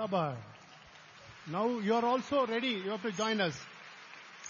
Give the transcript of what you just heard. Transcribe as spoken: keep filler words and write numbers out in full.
Abba. Now you are also ready. You have to join us.